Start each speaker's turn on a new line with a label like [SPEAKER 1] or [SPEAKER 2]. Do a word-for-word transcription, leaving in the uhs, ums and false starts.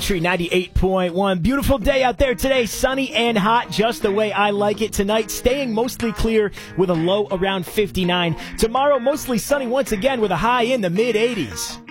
[SPEAKER 1] Country ninety-eight point one. Beautiful day out there today. Sunny and hot, just the way I like it. Tonight, staying mostly clear with a low around fifty-nine. Tomorrow, mostly sunny once again with a high in the mid eighties.